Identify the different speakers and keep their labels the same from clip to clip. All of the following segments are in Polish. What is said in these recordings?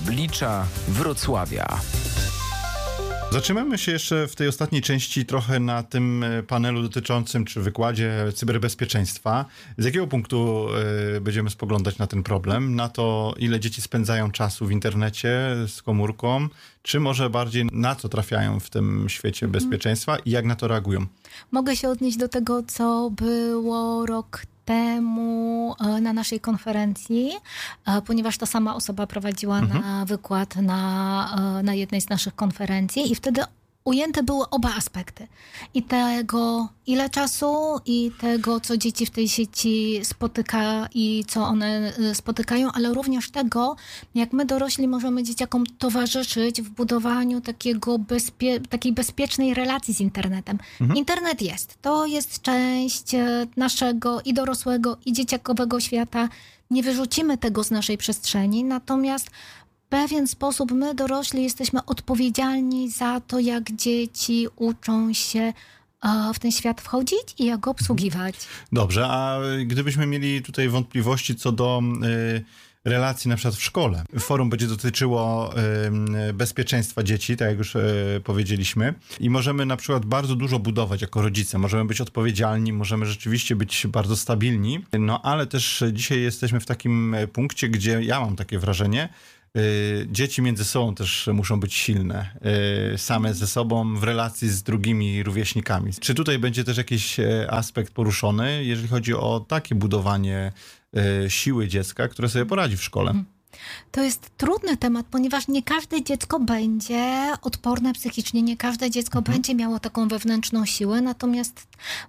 Speaker 1: Oblicza Wrocławia.
Speaker 2: Zatrzymamy się jeszcze w tej ostatniej części trochę na tym panelu dotyczącym, czy wykładzie cyberbezpieczeństwa. Z jakiego punktu będziemy spoglądać na ten problem? Na to, ile dzieci spędzają czasu w internecie z komórką, czy może bardziej na co trafiają w tym świecie bezpieczeństwa i jak na to reagują?
Speaker 3: Mogę się odnieść do tego, co było rok temu na naszej konferencji, ponieważ ta sama osoba prowadziła na wykład na jednej z naszych konferencji i wtedy ujęte były oba aspekty. I tego, ile czasu, i tego, co dzieci w tej sieci spotyka i co one spotykają, ale również tego, jak my dorośli możemy dzieciakom towarzyszyć w budowaniu takiej bezpiecznej relacji z internetem. Internet jest. To jest część naszego i dorosłego, i dzieciakowego świata. Nie wyrzucimy tego z naszej przestrzeni, natomiast w pewien sposób my, dorośli, jesteśmy odpowiedzialni za to, jak dzieci uczą się w ten świat wchodzić i jak go obsługiwać.
Speaker 2: Dobrze, a gdybyśmy mieli tutaj wątpliwości co do relacji na przykład w szkole. Forum będzie dotyczyło bezpieczeństwa dzieci, tak jak już powiedzieliśmy. I możemy na przykład bardzo dużo budować jako rodzice. Możemy być odpowiedzialni, możemy rzeczywiście być bardzo stabilni. No ale też dzisiaj jesteśmy w takim punkcie, gdzie ja mam takie wrażenie, dzieci między sobą też muszą być silne, same ze sobą w relacji z drugimi rówieśnikami. Czy tutaj będzie też jakiś aspekt poruszony, jeżeli chodzi o takie budowanie siły dziecka, które sobie poradzi w szkole?
Speaker 3: To jest trudny temat, ponieważ nie każde dziecko będzie odporne psychicznie, nie każde dziecko będzie miało taką wewnętrzną siłę, natomiast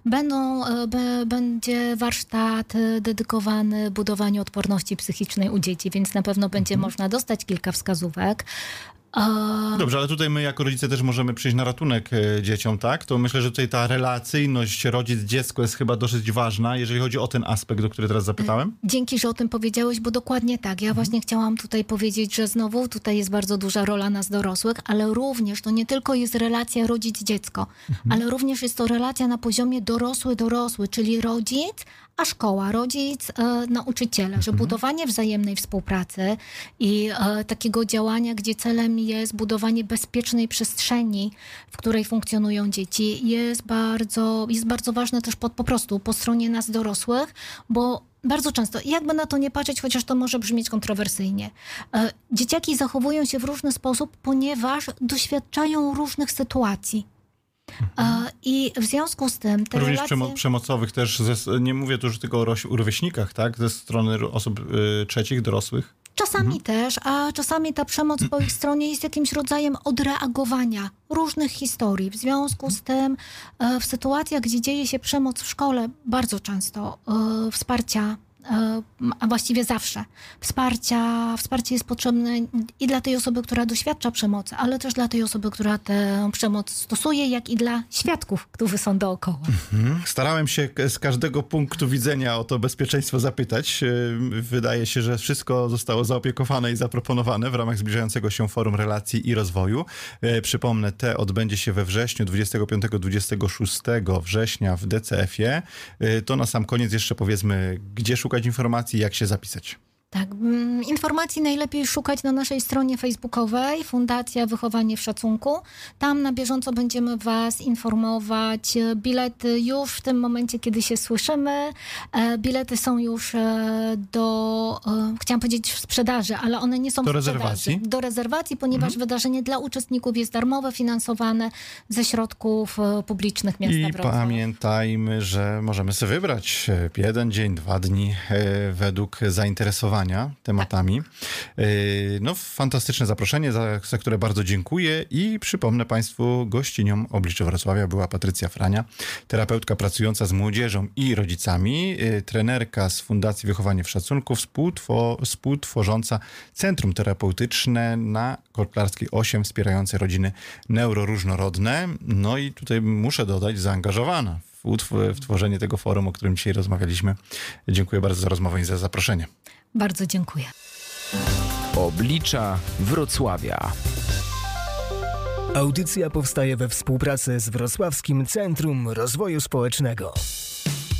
Speaker 3: będzie warsztat dedykowany budowaniu odporności psychicznej u dzieci, więc na pewno będzie można dostać kilka wskazówek.
Speaker 2: Dobrze, ale tutaj my jako rodzice też możemy przyjść na ratunek dzieciom, tak? To myślę, że tutaj ta relacyjność rodzic-dziecko jest chyba dosyć ważna, jeżeli chodzi o ten aspekt, o który teraz zapytałem.
Speaker 3: Dzięki, że o tym powiedziałeś, bo dokładnie tak. Ja właśnie chciałam tutaj powiedzieć, że znowu tutaj jest bardzo duża rola nas dorosłych, ale również to nie tylko jest relacja rodzic-dziecko, ale również jest to relacja na poziomie dorosły-dorosły, czyli rodzic, a szkoła, rodzic, nauczyciele, że budowanie wzajemnej współpracy i takiego działania, gdzie celem jest budowanie bezpiecznej przestrzeni, w której funkcjonują dzieci, jest bardzo ważne też po prostu po stronie nas dorosłych, bo bardzo często, jakby na to nie patrzeć, chociaż to może brzmieć kontrowersyjnie, dzieciaki zachowują się w różny sposób, ponieważ doświadczają różnych sytuacji. I w związku z tym te
Speaker 2: również
Speaker 3: relacje...
Speaker 2: przemocowych też, nie mówię tu już tylko o rówieśnikach, tak? Ze strony osób trzecich, dorosłych.
Speaker 3: Czasami też, a czasami ta przemoc po ich stronie jest jakimś rodzajem odreagowania różnych historii. W związku z tym w sytuacjach, gdzie dzieje się przemoc w szkole, bardzo często wsparcia, a właściwie zawsze, wsparcie jest potrzebne i dla tej osoby, która doświadcza przemocy, ale też dla tej osoby, która tę przemoc stosuje, jak i dla świadków, którzy są dookoła.
Speaker 2: Starałem się z każdego punktu widzenia o to bezpieczeństwo zapytać. Wydaje się, że wszystko zostało zaopiekowane i zaproponowane w ramach zbliżającego się Forum Relacji i Rozwoju. Przypomnę, te odbędzie się we wrześniu, 25-26 września w DCF-ie. To na sam koniec jeszcze powiedzmy, gdzie szukać informacji, jak się zapisać.
Speaker 3: Tak, informacji najlepiej szukać na naszej stronie facebookowej Fundacja Wychowanie w Szacunku. Tam na bieżąco będziemy Was informować. Bilety już w tym momencie, kiedy się słyszymy, bilety są już chciałam powiedzieć w sprzedaży, ale one nie są do rezerwacji, ponieważ wydarzenie dla uczestników jest darmowe, finansowane ze środków publicznych miasta Wrocław.
Speaker 2: I pamiętajmy, że możemy sobie wybrać 1 dzień, 2 dni według zainteresowania tematami. No, fantastyczne zaproszenie, za które bardzo dziękuję i przypomnę Państwu, gościnią Oblicza Wrocławia była Patrycja Frania, terapeutka pracująca z młodzieżą i rodzicami, trenerka z Fundacji Wychowanie w Szacunku, współtworząca Centrum Terapeutyczne na Kotlarskiej 8, wspierające rodziny neuroróżnorodne. No i tutaj muszę dodać, zaangażowana w tworzenie tego forum, o którym dzisiaj rozmawialiśmy. Dziękuję bardzo za rozmowę i za zaproszenie.
Speaker 3: Bardzo dziękuję.
Speaker 1: Oblicza Wrocławia.
Speaker 4: Audycja powstaje we współpracy z Wrocławskim Centrum Rozwoju Społecznego.